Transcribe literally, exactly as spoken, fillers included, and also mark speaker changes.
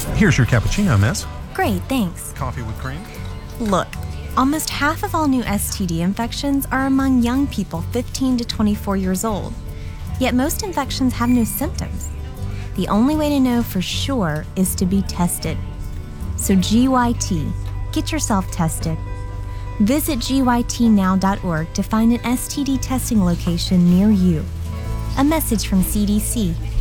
Speaker 1: Here's your cappuccino, miss.
Speaker 2: Great, thanks.
Speaker 1: Coffee with cream?
Speaker 2: Look, almost half of all new S T D infections are among young people fifteen to twenty-four years old. Yet most infections have no symptoms. The only way to know for sure is to be tested. So G Y T, get yourself tested. Visit G Y T now dot org to find an S T D testing location near you. A message from C D C.